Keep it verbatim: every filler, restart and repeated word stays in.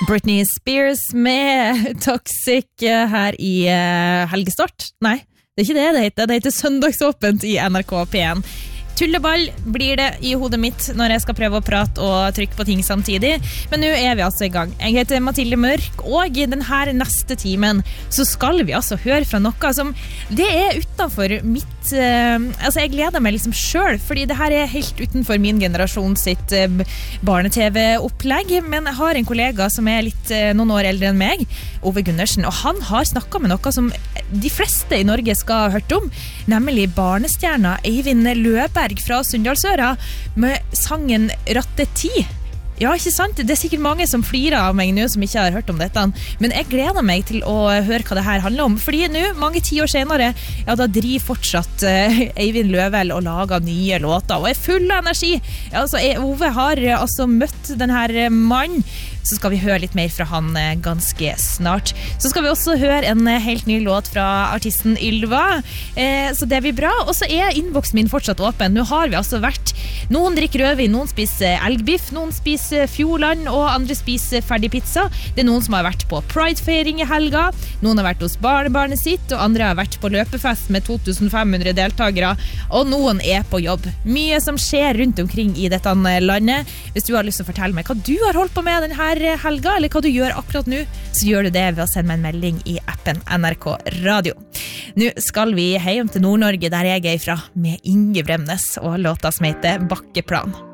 Britney Spears med Toxic her i helgestart. Nei, det er ikke det det heter. Det heter Søndagsåpent i N R K P en. Tulleball blir det i hodet mitt når jeg skal prøve å prate og trykke på ting samtidig. Men nå er vi altså i gang. Jeg heter Mathilde Mørk, og i denne neste timen så skal vi altså høre fra noe som det er utenfor mitt uh, altså jeg gleder meg liksom selv, fordi det her er helt utenfor min generasjon sitt uh, barne-tv-opplegg, men jeg har en kollega som er litt uh, noen år eldre enn meg, Ove Gundersen, og han har snakket med noe som de fleste i Norge skal ha hørt om, nemlig barnestjerna Eivind Løberg fra Sunndalsøra med sangen Ratteti. Ja, ikke sant? Det er sikkert mange som flirer av meg nå som ikke har hørt om dette, men jeg gleder meg til å høre hva det her handler om, fordi nå, mange ti år senere, ja, da driver fortsatt uh, Eivind Løvel og lager nye låter, og er full av energi. Ja, altså, Ove har uh, altså møtt den her uh, mannen, så skal vi høre litt mer fra han uh, ganske snart. Så skal vi også høre en uh, helt ny låt fra artisten Ylva, uh, så det blir bra, og så er innboksen min fortsatt åpen. Nå har vi altså vært, noen drikker rødvin, noen spiser elgbiff, noen spiser Fjordland, og andre spiser ferdig pizza. Det er noen som har vært på Pride-feiring i helga, noen har vært hos barnebarnet sitt, og andre har vært på løpefest med to tusen fem hundre deltagere, og noen er på jobb. Mye som skjer rundt omkring i dette landet. Hvis du har lyst til å fortelle meg hva du har holdt på med denne helga, eller hva du gjør akkurat nå, så gjør du det ved å sende meg en melding i appen N R K Radio. Nå skal vi hjem til Nord-Norge, der jeg er ifra, med Inge Bremnes, og låta som heter Bakkeplan.